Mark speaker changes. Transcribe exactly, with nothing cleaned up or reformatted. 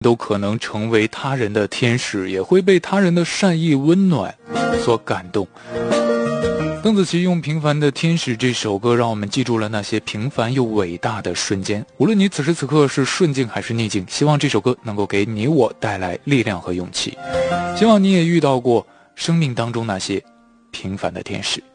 Speaker 1: 都可能成为他人的天使，也会被他人的善意温暖所感动。邓紫棋用《平凡的天使》这首歌，让我们记住了那些平凡又伟大的瞬间。无论你此时此刻是顺境还是逆境，希望这首歌能够给你我带来力量和勇气。希望你也遇到过生命当中那些平凡的天使。